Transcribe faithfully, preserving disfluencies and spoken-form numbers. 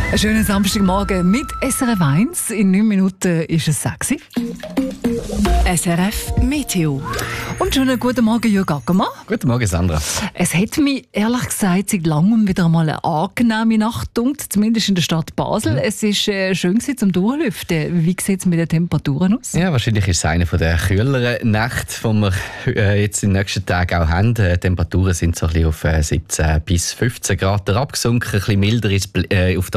Einen schönen Samstagmorgen mit S R F eins. In neun Minuten ist es sexy. S R F Meteo. Und schon einen guten Morgen, Jürg Ackermann. Guten Morgen, Sandra. Es hat mich ehrlich gesagt seit langem wieder einmal eine angenehme Nacht gedunkt, zumindest in der Stadt Basel. Mhm. Es war äh, schön zum Durchlüften. Wie sieht es mit den Temperaturen aus? Ja, wahrscheinlich ist es eine der kühleren Nächte, die wir äh, jetzt in den nächsten Tagen auch haben. Die Temperaturen sind so ein bisschen auf äh, siebzehn bis fünfzehn Grad abgesunken. Ein bisschen milder ist äh, auf der